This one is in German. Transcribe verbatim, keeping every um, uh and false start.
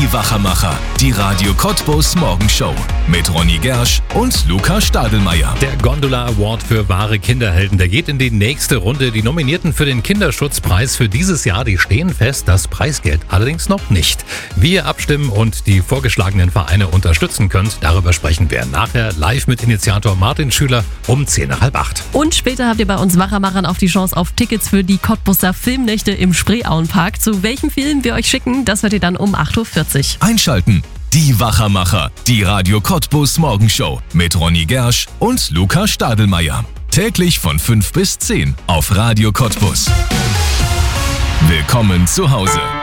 Die Wachermacher, die Radio Cottbus Morgenshow mit Ronny Gersch und Luca Stadelmeier. Der Gondola Award für wahre Kinderhelden, der geht in die nächste Runde. Die Nominierten für den Kinderschutzpreis für dieses Jahr, die stehen fest, das Preisgeld allerdings noch nicht. Wie ihr abstimmen und die vorgeschlagenen Vereine unterstützen könnt, darüber sprechen wir nachher live mit Initiator Martin Schüler um zehn nach halb acht. Und später habt ihr bei uns Wachermachern auf die Chance auf Tickets für die Cottbuser Filmnächte im Spreeauenpark. Zu welchem Film wir euch schicken, das hört ihr dann um acht Uhr vierzig. Einschalten. Die Wachermacher, die Radio Cottbus Morgenshow mit Ronny Gersch und Luca Stadelmeier. Täglich von fünf bis zehn auf Radio Cottbus. Willkommen zu Hause.